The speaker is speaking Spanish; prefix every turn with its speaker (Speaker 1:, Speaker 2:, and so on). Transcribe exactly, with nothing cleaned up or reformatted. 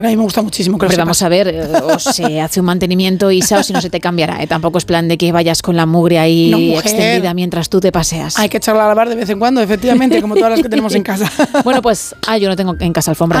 Speaker 1: A mí me gusta muchísimo. Que
Speaker 2: Pero vamos a ver, eh, o se hace un mantenimiento, Isa, o si no se te cambiará. ¿eh? Tampoco es plan de que vayas con la mugre ahí no, extendida mientras tú te paseas.
Speaker 1: Hay que echarla a lavar de vez en cuando, efectivamente, como todas las que tenemos en casa.
Speaker 2: Bueno, pues, ah, yo no tengo en casa alfombra.